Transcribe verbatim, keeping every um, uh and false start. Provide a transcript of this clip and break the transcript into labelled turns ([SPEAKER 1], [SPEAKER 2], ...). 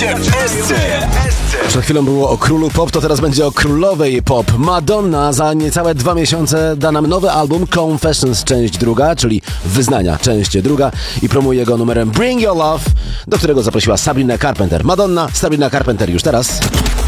[SPEAKER 1] Wtajcie w Esce.
[SPEAKER 2] Przed chwilą było o królu pop, to teraz będzie o królowej pop. Madonna za niecałe dwa miesiące da nam nowy album Confessions część druga, czyli Wyznania część druga i promuje go numerem Bring Your Love, do którego zaprosiła Sabrina Carpenter. Madonna, Sabrina Carpenter już teraz.